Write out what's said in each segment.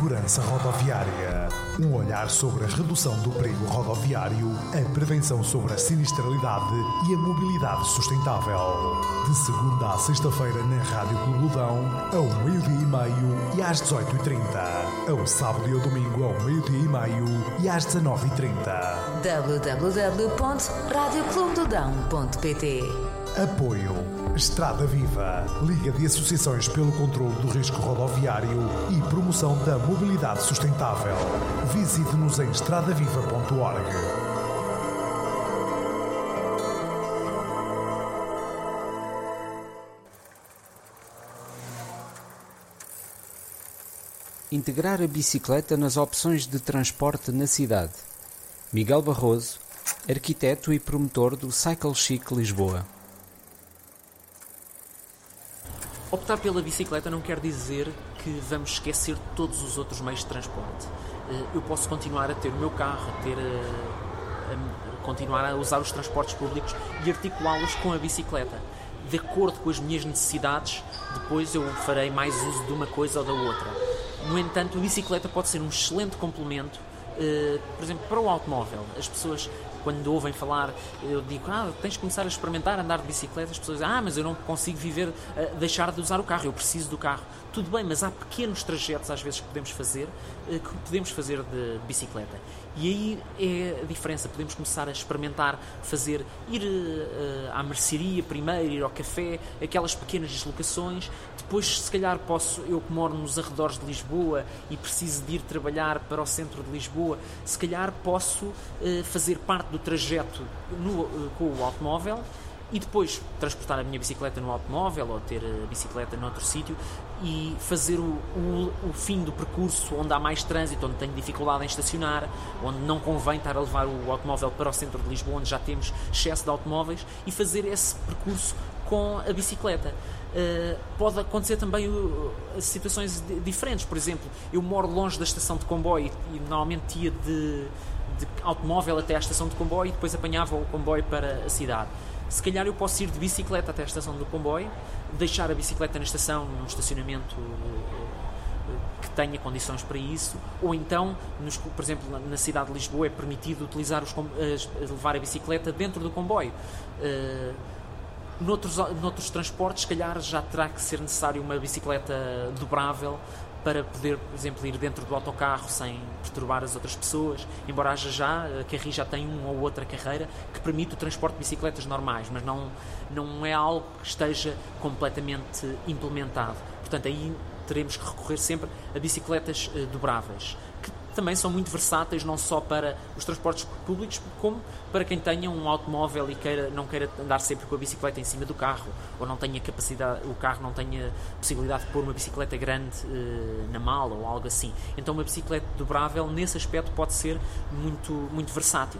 Segurança Rodoviária. Um olhar sobre a redução do perigo rodoviário, a prevenção sobre a sinistralidade e a mobilidade sustentável. De segunda à sexta-feira na Rádio Clubedão, ao 12h30 e às 18h30. Ao sábado e ao domingo ao 12h30 e às 19h30. www.radioclubedodão.pt. Apoio Estrada Viva, Liga de Associações pelo Controlo do Risco Rodoviário e Promoção da Mobilidade Sustentável. Visite-nos em estradaviva.org. Integrar a bicicleta nas opções de transporte na cidade. Miguel Barroso, arquiteto e promotor do Cycle Chic Lisboa. Optar pela bicicleta não quer dizer que vamos esquecer todos os outros meios de transporte. Eu posso continuar a ter o meu carro, continuar a usar os transportes públicos e articulá-los com a bicicleta. De acordo com as minhas necessidades, depois eu farei mais uso de uma coisa ou da outra. No entanto, a bicicleta pode ser um excelente complemento, por exemplo, para o automóvel. As pessoas, quando ouvem falar, eu digo, tens de começar a experimentar andar de bicicleta. As pessoas dizem, mas eu não consigo deixar de usar o carro, eu preciso do carro. Tudo bem, mas há pequenos trajetos às vezes que podemos fazer de bicicleta. E aí é a diferença. Podemos começar a experimentar, ir à mercearia primeiro, ir ao café, aquelas pequenas deslocações. Depois, se calhar, eu que moro nos arredores de Lisboa e preciso de ir trabalhar para o centro de Lisboa, se calhar posso fazer parte do trajeto com o automóvel e depois transportar a minha bicicleta no automóvel ou ter a bicicleta noutro sítio e fazer o fim do percurso onde há mais trânsito, onde tenho dificuldade em estacionar, onde não convém estar a levar o automóvel para o centro de Lisboa, onde já temos excesso de automóveis, e fazer esse percurso com a bicicleta. Pode acontecer também situações diferentes. Por exemplo, eu moro longe da estação de comboio e normalmente ia de automóvel até à estação de comboio e depois apanhava o comboio para a cidade. Se calhar eu posso ir de bicicleta até a estação do comboio, deixar a bicicleta na estação, num estacionamento que tenha condições para isso, ou então, por exemplo, na cidade de Lisboa é permitido utilizar levar a bicicleta dentro do comboio. Noutros transportes, se calhar já terá que ser necessário uma bicicleta dobrável para poder, por exemplo, ir dentro do autocarro sem perturbar as outras pessoas, embora haja a Carris já tem uma ou outra carreira que permite o transporte de bicicletas normais, mas não é algo que esteja completamente implementado. Portanto, aí teremos que recorrer sempre a bicicletas dobráveis, que também são muito versáteis, não só para os transportes públicos, como para quem tenha um automóvel e não queira andar sempre com a bicicleta em cima do carro, ou não tenha o carro não tenha possibilidade de pôr uma bicicleta grande na mala ou algo assim. Então uma bicicleta dobrável, nesse aspecto, pode ser muito, muito versátil.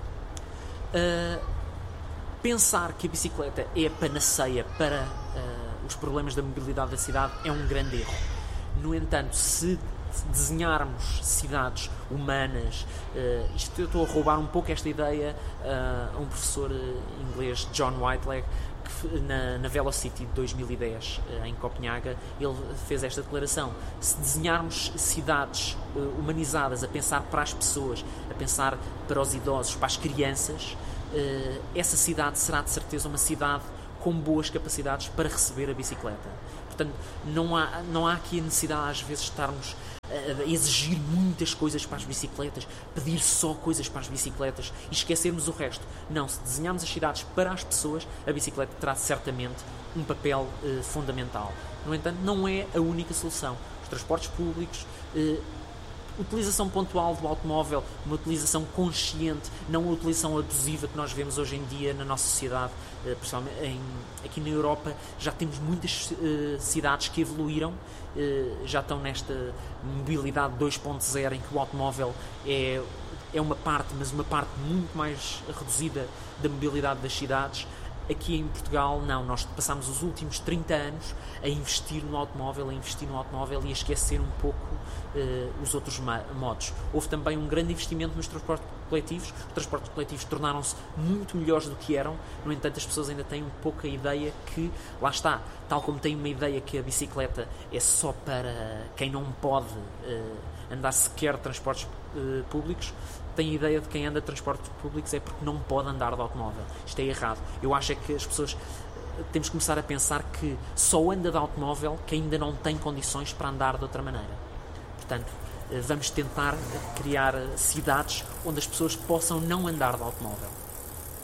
Pensar que a bicicleta é a panaceia para os problemas da mobilidade da cidade é um grande erro. No entanto, se desenharmos cidades humanas, eu estou a roubar um pouco esta ideia a um professor inglês, John Whiteleg, que na Velocity de 2010 em Copenhaga, ele fez esta declaração: se desenharmos cidades humanizadas, a pensar para as pessoas, a pensar para os idosos, para as crianças, essa cidade será de certeza uma cidade com boas capacidades para receber a bicicleta. Portanto, não há aqui a necessidade às vezes de estarmos a exigir muitas coisas para as bicicletas, pedir só coisas para as bicicletas e esquecermos o resto. Não, se desenharmos as cidades para as pessoas, a bicicleta terá certamente um papel fundamental. No entanto, não é a única solução. Os transportes públicos, utilização pontual do automóvel, uma utilização consciente, não a utilização abusiva que nós vemos hoje em dia na nossa sociedade, principalmente aqui na Europa. Já temos muitas cidades que evoluíram, já estão nesta mobilidade 2.0, em que o automóvel é uma parte, mas uma parte muito mais reduzida da mobilidade das cidades. Aqui em Portugal, não. Nós passámos os últimos 30 anos a investir no automóvel e a esquecer um pouco os outros modos. Houve também um grande investimento nos coletivos. Os transportes coletivos tornaram-se muito melhores do que eram. No entanto, as pessoas ainda têm um pouco a ideia que, lá está, tal como têm uma ideia que a bicicleta é só para quem não pode andar sequer de transportes públicos, tem a ideia de quem anda de transportes públicos é porque não pode andar de automóvel. Isto é errado. Eu acho é que as pessoas temos que começar a pensar que só anda de automóvel quem ainda não tem condições para andar de outra maneira. Portanto, vamos tentar criar cidades onde as pessoas possam não andar de automóvel.